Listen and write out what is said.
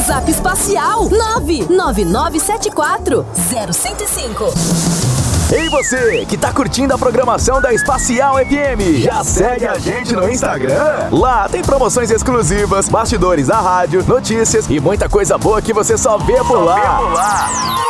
Zap Espacial 999740105. Ei você, que tá curtindo a programação da Espacial FM, já segue a gente no Instagram? Lá tem promoções exclusivas, bastidores da rádio, notícias e muita coisa boa que você só vê por lá.